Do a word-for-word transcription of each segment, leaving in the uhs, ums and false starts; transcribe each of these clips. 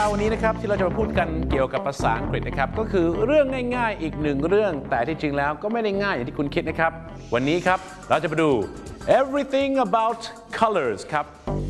ราววันนี้นะครับที่เราจะมาพูดกันเกี่ยวกับภาษาอังกฤษนะครับก็คือเรื่องง่ายๆอีกหนึ่งเรื่องแต่ที่จริงแล้วก็ไม่ได้ง่ายอย่างที่คุณคิดนะครับวันนี้ครับเราจะมาดู everything about colors ครับ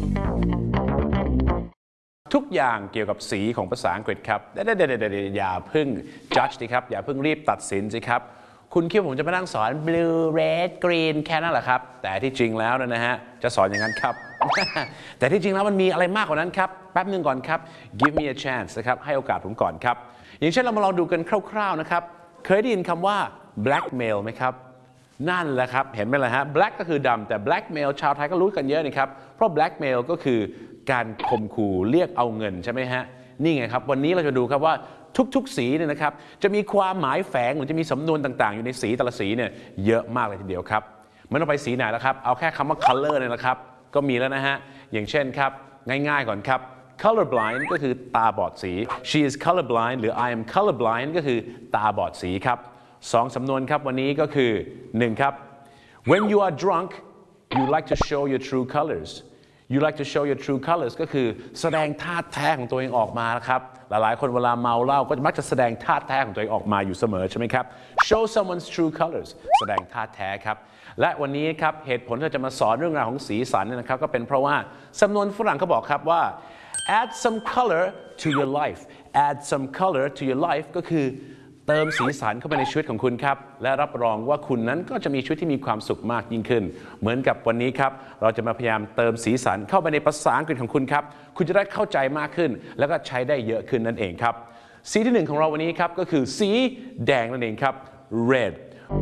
ทุกอย่างเกี่ยวกับสีของภาษาอังกฤษครับเดี๋ยวๆๆๆอย่าเพิ่ง judge สิครับอย่าเพิ่งรีบตัดสินสิครับคุณคิดว่าผมจะมานั่งสอน blue red green แค่นั้นเหรอครับแต่ที่จริงแล้วนะฮะจะสอนอย่างนั้นครับ แต่ที่จริงแล้วมันมีอะไรมากกว่านั้นครับแป๊บนึงก่อนครับ give me a chance นะครับให้โอกาสผมก่อนครับอย่างเช่นเรามาลองดูกันคร่าวๆนะครับเคยได้ยินคำว่า blackmail ไหมครับนั่นแหละครับเห็นไหมล่ะฮะ black ก็คือดำแต่ blackmail ชาวไทยก็รู้กันเยอะนี่ครับเพราะ blackmail ก็คือการข่มขู่เรียกเอาเงินใช่ไหมฮะนี่ไงครับวันนี้เราจะดูครับว่าทุกๆสีเนี่ยนะครับจะมีความหมายแฝงหรือจะมีสำนวนต่างๆอยู่ในสีแต่ละสีเนี่ยเยอะมากเลยทีเดียวครับไม่ต้องไปสีไหนแล้วครับเอาแค่คำว่า color เนี่ยนะครับก็มีแล้วนะฮะอย่างเช่นครับง่ายๆก่อนครับ colorblind ก็คือตาบอดสี she is colorblind หรือ I am colorblind ก็คือตาบอดสีครับสองสำนวนครับวันนี้ก็คือหนึ่งครับ when you are drunk you like to show your true colors you like to show your true colors ก็คือแสดงท่าแท้ของตัวเองออกมาครับหลายๆคนเวลาเมาเหล้าก็มักจะแสดงท่าแท้ของตัวเองออกมาอยู่เสมอใช่ไหมครับ show someone's true colors แสดงท่าแท้ครับและวันนี้ครับเหตุผลที่จะมาสอนเรื่องราวของสีสันนะครับก็เป็นเพราะว่าสำนวนฝรั่งเขาบอกครับว่า add some color to your life add some color to your life ก็คือเติมสีสันเข้าไปในชีวิตของคุณครับและรับรองว่าคุณนั้นก็จะมีชีวิตที่มีความสุขมากยิ่งขึ้นเหมือนกับวันนี้ครับเราจะมาพยายามเติมสีสันเข้าไปในภาษาอังกฤษของคุณครับคุณจะได้เข้าใจมากขึ้นแล้วก็ใช้ได้เยอะขึ้นนั่นเองครับสีที่หนึ่งของเราวันนี้ครับก็คือสีแดงนั่นเองครับ red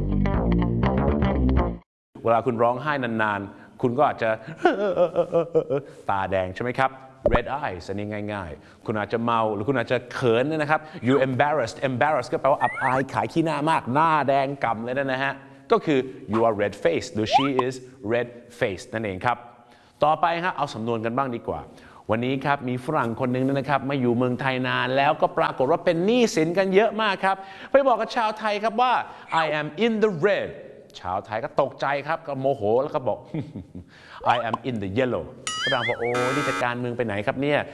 เวลาคุณร้องไห้นานๆคุณก็อาจจะตาแดงใช่ไหมครับ red eyes อันนี้ง่ายๆคุณอาจจะเมาหรือคุณอาจจะเขินนะครับ you embarrassed embarrassed ก็แปลว่าอับอายขายขี้หน้ามากหน้าแดงก่ำเลยนะฮะก็คือ you are red faced หรือ she is red faced นั่นเองครับต่อไปครับเอาสำนวนกันบ้างดีกว่าวันนี้ครับมีฝรั่งคนหนึ่งนะครับมาอยู่เมืองไทยนานแล้วก็ปรากฏว่าเป็นหนี้สินกันเยอะมากครับไปบอกกับชาวไทยครับว่า I am in the red ชาวไทยก็ตกใจครับก็โมโหแล้วก็บอก I am in the yellow ฝรั่งบอกโอ้นี่จะการเมืองไปไหนครับเนี่ย